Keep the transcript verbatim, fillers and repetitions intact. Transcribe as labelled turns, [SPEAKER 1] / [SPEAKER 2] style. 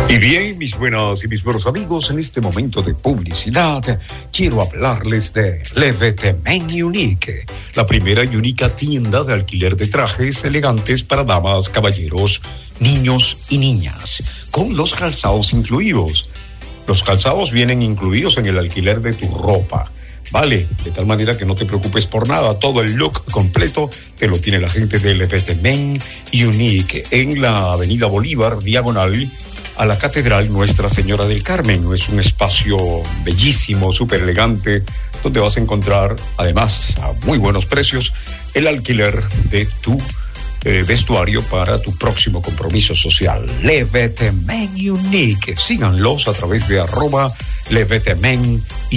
[SPEAKER 1] Y bien, mis buenas y mis buenos amigos, en este momento de publicidad, quiero hablarles de Levetemen Unique, la primera y única tienda de alquiler de trajes elegantes para damas, caballeros, niños y niñas, con los calzados incluidos. Los calzados vienen incluidos en el alquiler de tu ropa. Vale, de tal manera que no te preocupes por nada, todo el look completo te lo tiene la gente de Levetemen Unique en la Avenida Bolívar, diagonal a la Catedral Nuestra Señora del Carmen. Es un espacio bellísimo, súper elegante, donde vas a encontrar, además, a muy buenos precios, el alquiler de tu eh, vestuario para tu próximo compromiso social. Levetemen Unique, síganlos a través de arroba Levetemen